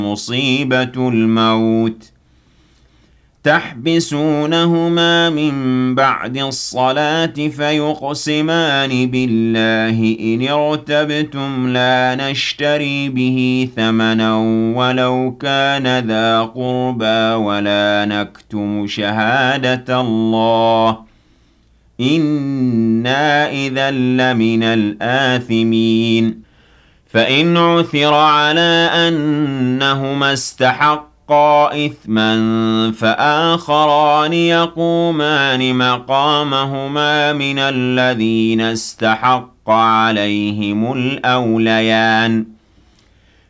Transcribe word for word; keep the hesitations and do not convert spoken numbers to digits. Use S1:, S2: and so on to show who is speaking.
S1: مصيبة الموت تحبسونهما من بعد الصلاة فيقسمان بالله إن ارتبتم لا نشتري به ثمنا ولو كان ذا قربى ولا نكتم شهادة الله إنا إذا لمن الآثمين فإن عثر على أنهما استحقا إثما فآخران يقومان مقامهما من الذين استحق عليهم الأوليان